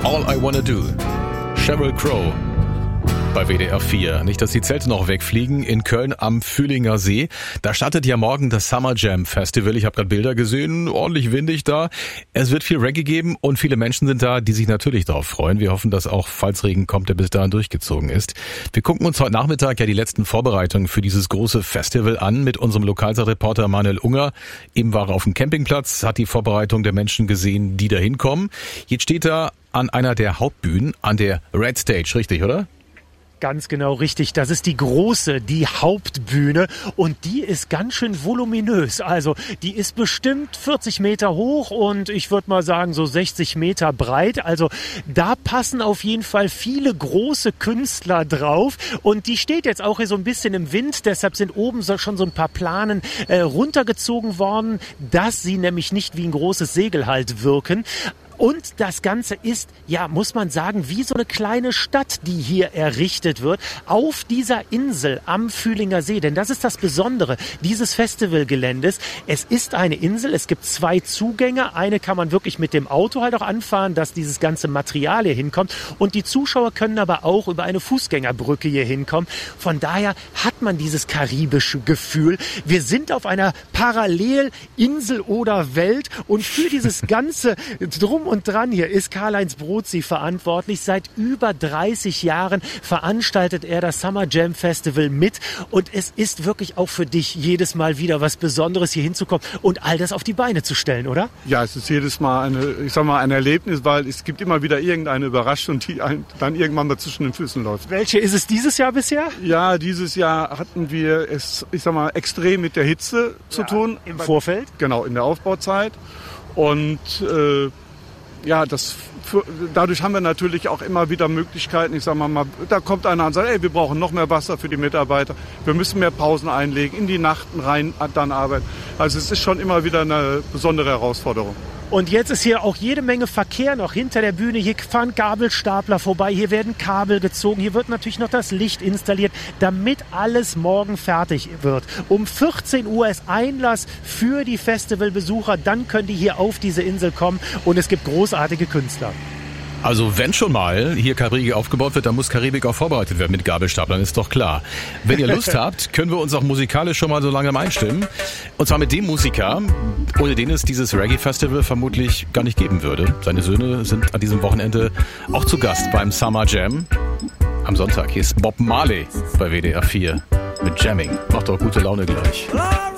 All I Wanna Do. Sheryl Crow bei WDR 4. Nicht, dass die Zelte noch wegfliegen. In Köln am Fühlinger See. Da startet ja morgen das Summer Jam Festival. Ich habe gerade Bilder gesehen. Ordentlich windig da. Es wird viel Reggae geben und viele Menschen sind da, die sich natürlich darauf freuen. Wir hoffen, dass auch, falls Regen kommt, der bis dahin durchgezogen ist. Wir gucken uns heute Nachmittag ja die letzten Vorbereitungen für dieses große Festival an mit unserem Lokalsat-Reporter Manuel Unger. Eben war er auf dem Campingplatz, hat die Vorbereitung der Menschen gesehen, die da hinkommen. Jetzt steht er an einer der Hauptbühnen, an der Red Stage, richtig, oder? Ganz genau richtig. Das ist die große, die Hauptbühne und die ist ganz schön voluminös. Also die ist bestimmt 40 Meter hoch und ich würde mal sagen so 60 Meter breit. Also da passen auf jeden Fall viele große Künstler drauf und die steht jetzt auch hier so ein bisschen im Wind. Deshalb sind oben schon so ein paar Planen runtergezogen worden, dass sie nämlich nicht wie ein großes Segel halt wirken. Und das Ganze ist, ja, muss man sagen, wie so eine kleine Stadt, die hier errichtet wird, auf dieser Insel am Fühlinger See. Denn das ist das Besondere dieses Festivalgeländes. Es ist eine Insel, es gibt 2 Zugänge. Eine kann man wirklich mit dem Auto halt auch anfahren, dass dieses ganze Material hier hinkommt. Und die Zuschauer können aber auch über eine Fußgängerbrücke hier hinkommen. Von daher hat man dieses karibische Gefühl. Wir sind auf einer Parallelinsel oder Welt und für dieses ganze Drum und dran hier ist Karl-Heinz Brotzi verantwortlich. Seit über 30 Jahren veranstaltet er das Summer Jam Festival mit und es ist wirklich auch für dich jedes Mal wieder was Besonderes, hier hinzukommen und all das auf die Beine zu stellen, oder? Ja, es ist jedes Mal ein Erlebnis, weil es gibt immer wieder irgendeine Überraschung, die einem dann irgendwann mal zwischen den Füßen läuft. Welche ist es dieses Jahr bisher? Ja, dieses Jahr hatten wir es, extrem mit der Hitze zu tun. Im Vorfeld? Genau, in der Aufbauzeit. Und dadurch haben wir natürlich auch immer wieder Möglichkeiten. Da kommt einer und sagt, wir brauchen noch mehr Wasser für die Mitarbeiter. Wir müssen mehr Pausen einlegen, in die Nacht rein dann arbeiten. Also es ist schon immer wieder eine besondere Herausforderung. Und jetzt ist hier auch jede Menge Verkehr noch hinter der Bühne. Hier fahren Gabelstapler vorbei, hier werden Kabel gezogen, hier wird natürlich noch das Licht installiert, damit alles morgen fertig wird. Um 14 Uhr ist Einlass für die Festivalbesucher, dann können die hier auf diese Insel kommen und es gibt großartige Künstler. Also wenn schon mal hier Karibik aufgebaut wird, dann muss Karibik auch vorbereitet werden mit Gabelstaplern, ist doch klar. Wenn ihr Lust habt, können wir uns auch musikalisch schon mal so langsam einstimmen. Und zwar mit dem Musiker, ohne den es dieses Reggae-Festival vermutlich gar nicht geben würde. Seine Söhne sind an diesem Wochenende auch zu Gast beim Summer Jam. Am Sonntag hier ist Bob Marley bei WDR 4 mit Jamming. Macht doch gute Laune gleich.